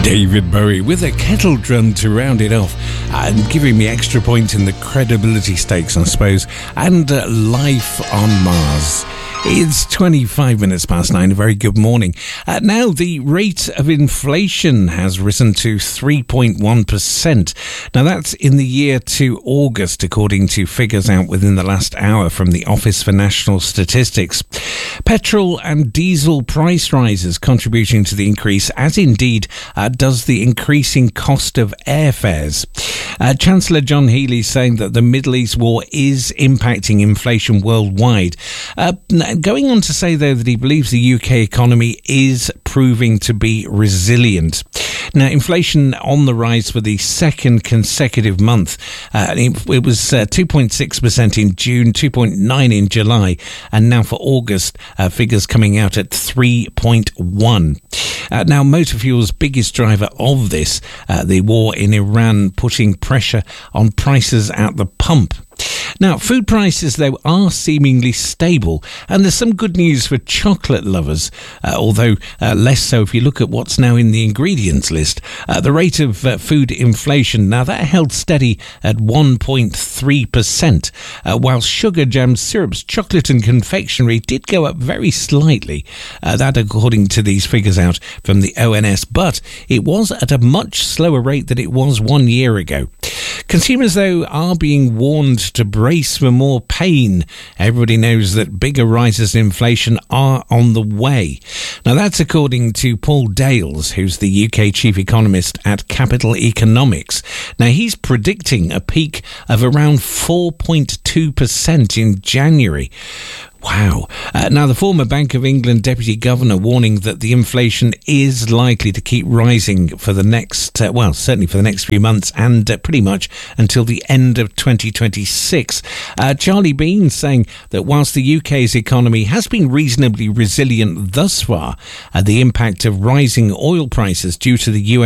David Bowie with a kettle drum to round it off and giving me extra points in the credibility stakes, I suppose, and Life on Mars. It's 25 minutes past 9. A very good morning. Now, the rate of inflation has risen to 3.1%. Now, that's in the year to August, according to figures out within the last hour from the Office for National Statistics. Petrol and diesel price rises contributing to the increase, as indeed does the increasing cost of airfares. Chancellor John Healey saying that the Middle East war is impacting inflation worldwide. Going on to say, though, that he believes the UK economy is proving to be resilient. Now, inflation on the rise for the second consecutive month. It was 2.6% in June, 2.9% in July, and now for August, figures coming out at 3.1%. Now, motor fuel's biggest driver of this, the war in Iran, putting pressure on prices at the pump. Now, food prices, though, are seemingly stable, and there's some good news for chocolate lovers, although less so if you look at what's now in the ingredients list. The rate of food inflation, now that held steady at 1.3%, while sugar, jams, syrups, chocolate and confectionery did go up very slightly, that according to these figures out from the ONS, but it was at a much slower rate than it was 1 year ago. Consumers, though, are being warned to brace for more pain. Everybody knows that bigger rises in inflation are on the way. Now, that's according to Paul Dales, who's the UK chief economist at Capital Economics. Now, he's predicting a peak of around 4.2% in January. Wow. Now, the former Bank of England Deputy Governor warning that the inflation is likely to keep rising for the next, certainly for the next few months and pretty much until the end of 2026. Charlie Bean saying that whilst the UK's economy has been reasonably resilient thus far, the impact of rising oil prices due to the US